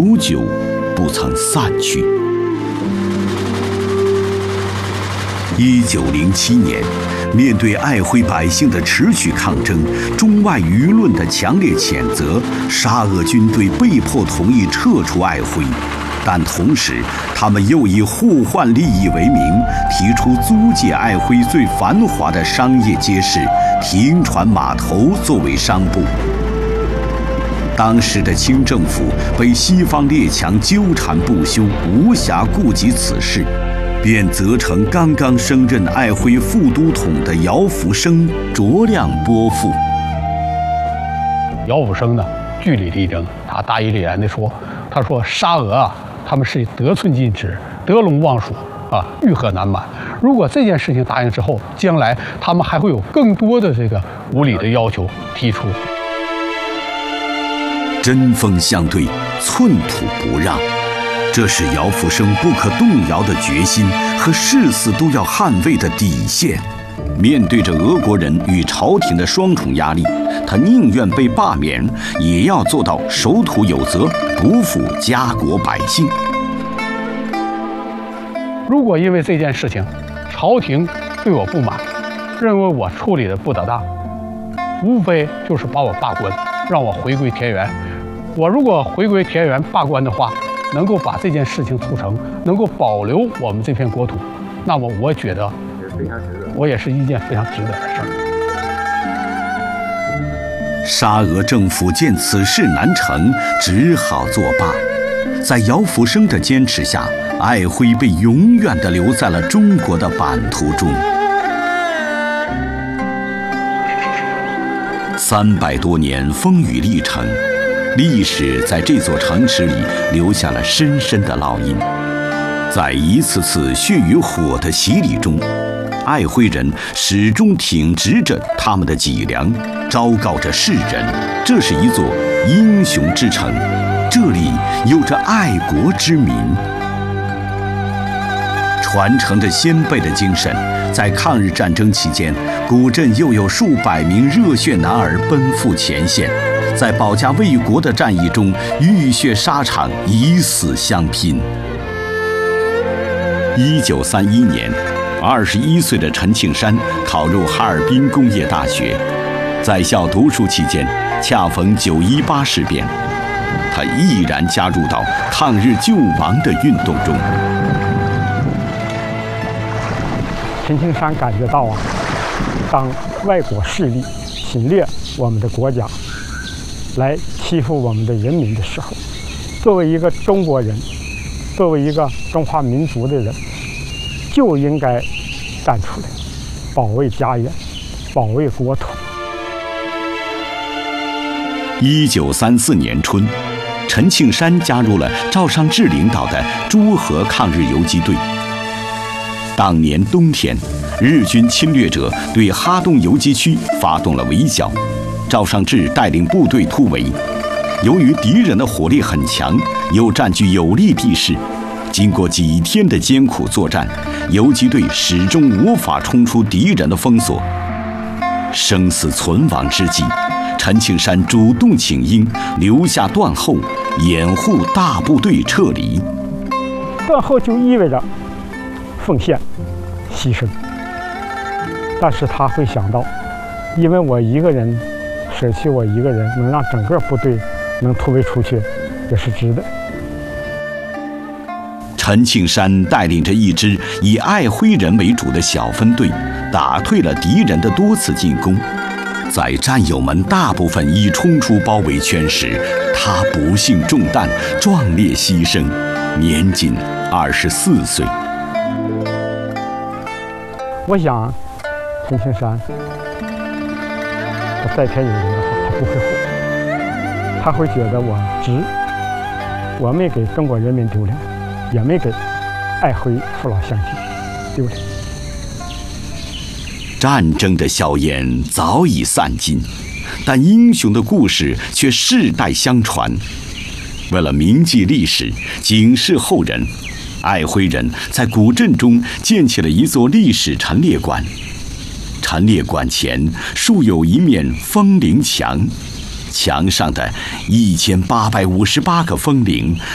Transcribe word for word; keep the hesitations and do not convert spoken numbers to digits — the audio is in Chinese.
久久不曾散去。一九零七年，面对爱辉百姓的持续抗争，中外舆论的强烈谴责，沙俄军队被迫同意撤出爱辉。但同时，他们又以互换利益为名，提出租借爱辉最繁华的商业街市停船码头作为商埠。当时的清政府被西方列强纠缠不休，无暇顾及此事，便责成刚刚升任爱辉副都统的姚福生酌量拨付。 姚福生呢，据理力争，他大义凛然地说：“他说沙俄啊，他们是得寸进尺，得陇望蜀啊，欲壑难满。如果这件事情答应之后，将来他们还会有更多的这个无理的要求提出。” 针锋相对，寸土不让。这是姚福生不可动摇的决心和誓死都要捍卫的底线。面对着俄国人与朝廷的双重压力，他宁愿被罢免，也要做到守土有责，不负家国百姓。 如果因为这件事情，朝廷对我不满，认为我处理的不得当，无非就是把我罢官，让我回归田园。我如果回归田园罢官的话，能够把这件事情促成，能够保留我们这片国土，那么我觉得我也是一件非常值得的事儿。 沙俄政府见此事难成，只好作罢。在姚福生的坚持下，爱辉被永远地留在了中国的版图中。三百多年风雨历程，历史在这座城池里留下了深深的烙印。在一次次血与火的洗礼中，爱辉人始终挺直着他们的脊梁，昭告着世人，这是一座英雄之城，这里有着爱国之民。传承着先辈的精神，在抗日战争期间，古镇又有数百名热血男儿奔赴前线，在保家卫国的战役中浴血沙场，以死相拼。一九三一年，二十一岁的陈庆山考入哈尔滨工业大学，在校读书期间，恰逢九一八事变，他毅然加入到抗日救亡的运动中。 陈庆山感觉到啊，当外国势力侵略我们的国家，来欺负我们的人民的时候，作为一个中国人，作为一个中华民族的人，就应该站出来，保卫家园，保卫国土。 一九三四年春，陈庆山加入了赵尚志领导的诸河抗日游击队。当年冬天，日军侵略者对哈东游击区发动了围剿，赵尚志带领部队突围。由于敌人的火力很强，又占据有利地势，经过几天的艰苦作战，游击队始终无法冲出敌人的封锁。生死存亡之际，陈庆山主动请缨，留下断后，掩护大部队撤离。 断后就意味着奉献、牺牲，但是他会想到，因为我一个人舍弃我一个人，能让整个部队能突围出去，也是值得。 陈庆山带领着一支以爱辉人为主的小分队，打退了敌人的多次进攻。在战友们大部分已冲出包围圈时，他不幸中弹，壮烈牺牲，年仅二十四岁。 我想，陈庆山他在天有灵的话，他不会后悔，他会觉得我值，我没给中国人民丢脸，也没给爱辉父老乡亲丢脸。 战争的硝烟早已散尽，但英雄的故事却世代相传。为了铭记历史，警示后人，爱辉人在古镇中建起了一座历史陈列馆。陈列馆前竖有一面风铃墙，墙上的一千八百五十八个风铃